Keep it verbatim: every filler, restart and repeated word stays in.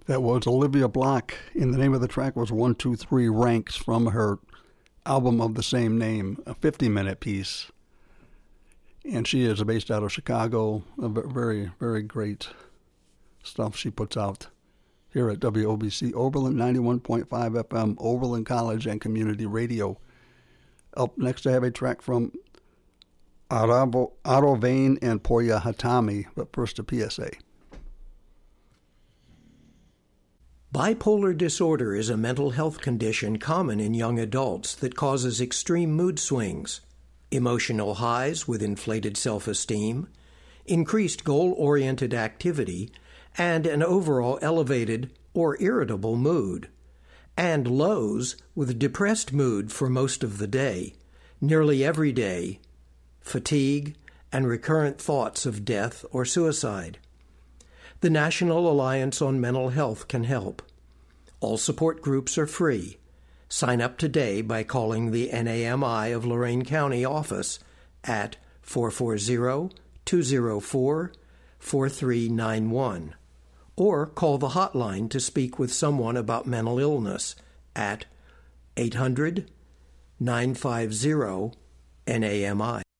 That was Olivia Block, and the name of the track was one two three Ranks from her album of the same name, a fifty-minute piece. And she is based out of Chicago. A very, very great stuff she puts out here at W O B C Oberlin, ninety-one point five F M, Oberlin College and Community Radio. Up next, I have a track from Aravo, Arovane and Poya Hatami, but first a P S A. Bipolar disorder is a mental health condition common in young adults that causes extreme mood swings, emotional highs with inflated self-esteem, increased goal-oriented activity, and an overall elevated or irritable mood, and lows with depressed mood for most of the day, nearly every day, fatigue, and recurrent thoughts of death or suicide. The National Alliance on Mental Health can help. All support groups are free. Sign up today by calling the N A M I of Lorain County office at four four zero, two zero four, four three nine one or call the hotline to speak with someone about mental illness at eight hundred, nine five zero, N A M I.